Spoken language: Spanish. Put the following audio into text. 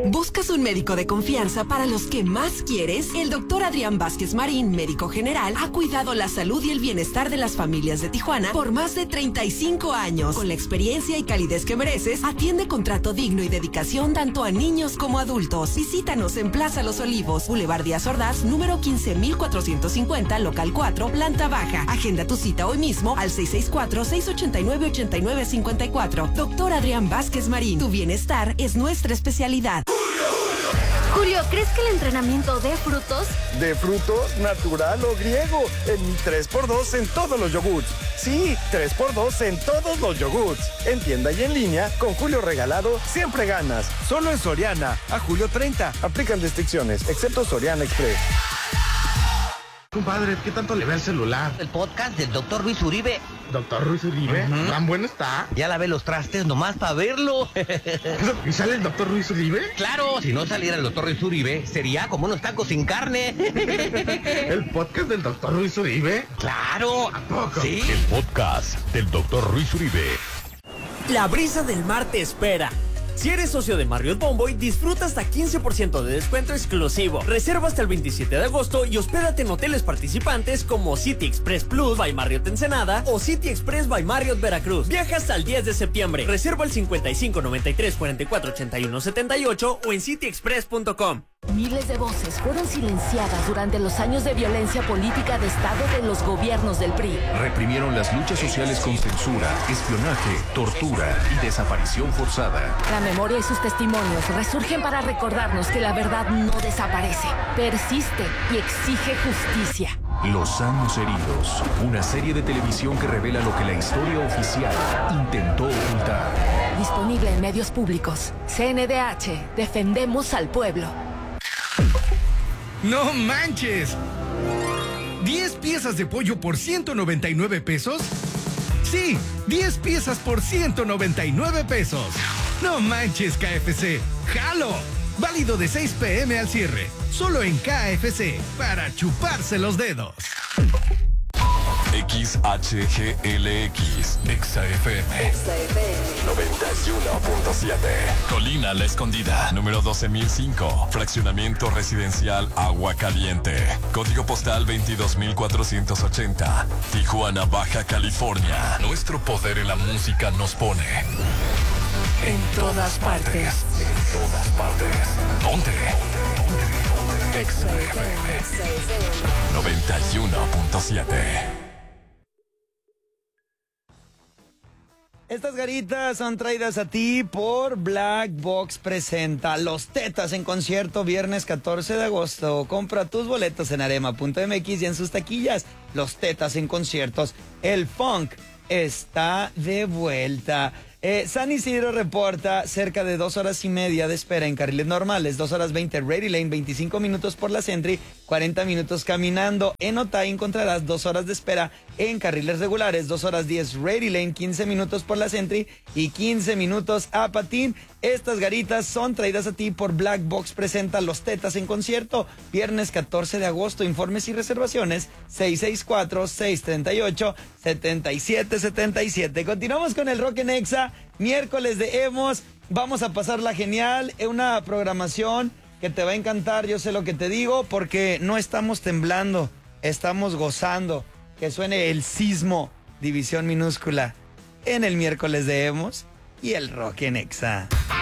¿Buscas un médico de confianza para los que más quieres? El doctor Adrián Vázquez Marín, médico general, ha cuidado la salud y el bienestar de las familias de Tijuana por más de 35 años. Con la experiencia y calidez que mereces, atiende con trato digno y dedicación tanto a niños como adultos. Visítanos en Plaza Los Olivos, Boulevard Díaz Ordaz, número 15450, local 4, planta baja. Agenda tu cita hoy mismo al 664-689-8954. Doctor Adrián Vázquez Marín, tu bienestar es nuestra especialidad. Julio, ¿crees que el entrenamiento de frutos? ¿De frutos, natural o griego? En mi 3x2 en todos los yogurts. Sí, 3x2 en todos los yogurts. En tienda y en línea, con Julio regalado, siempre ganas. Solo en Soriana, a julio 30. Aplican restricciones, excepto Soriana Express. Compadre, ¿qué tanto le ve al celular? El podcast del Dr. Luis Uribe. ¿Doctor Luis Uribe? ¿Tan bueno está? Ya lavé los trastes nomás para verlo. ¿Y sale el Dr. Luis Uribe? Claro, si no saliera el Dr. Luis Uribe, sería como unos tacos sin carne. ¿El podcast del Dr. Luis Uribe? Claro. ¿A poco? Sí. El podcast del Dr. Luis Uribe. La brisa del mar te espera. Si eres socio de Marriott Bonvoy, disfruta hasta 15% de descuento exclusivo. Reserva hasta el 27 de agosto y hospédate en hoteles participantes como City Express Plus by Marriott Ensenada o City Express by Marriott Veracruz. Viaja hasta el 10 de septiembre. Reserva al 55 93 44 81 78 o en cityexpress.com. Miles de voces fueron silenciadas durante los años de violencia política de Estado de los gobiernos del PRI. Reprimieron las luchas sociales con censura, espionaje, tortura y desaparición forzada. La memoria y sus testimonios resurgen para recordarnos que la verdad no desaparece, persiste y exige justicia. Los años heridos. Una serie de televisión que revela lo que la historia oficial intentó ocultar. Disponible en medios públicos. CNDH. Defendemos al pueblo. ¡No manches! ¿10 piezas de pollo por 199 pesos? Sí, 10 piezas por 199 pesos. ¡No manches, KFC! ¡Jalo! Válido de 6 p.m. al cierre. Solo en KFC, para chuparse los dedos. XHGLX, XFM 91.7. Colina La Escondida, número 12.005. Fraccionamiento residencial Agua Caliente. Código postal 22.480. Tijuana, Baja California. Nuestro poder en la música nos pone en todas partes. En todas partes. ¿Dónde? XFM 91.7. Estas garitas son traídas a ti por Black Box Presenta Los Tetas en concierto viernes 14 de agosto. Compra tus boletos en arema.mx y en sus taquillas. Los Tetas en conciertos. El funk está de vuelta. San Isidro reporta cerca de 2 horas y media de espera en carriles normales, 2 horas 20 Ready Lane, 25 minutos por la Sentry, 40 minutos caminando. En Otay encontrarás 2 horas de espera en carriles regulares, 2 horas 10 Ready Lane, 15 minutos por la Sentry y 15 minutos a patín. Estas garitas son traídas a ti por Black Box Presenta Los Tetas en concierto, viernes 14 de agosto. Informes y reservaciones 664-638-7777. Continuamos con el Rock en Exa, miércoles de Emos. Vamos a pasarla genial, una programación que te va a encantar, yo sé lo que te digo, porque no estamos temblando, estamos gozando. Que suene el sismo, división minúscula, en el miércoles de Emos y el Rock en Exa.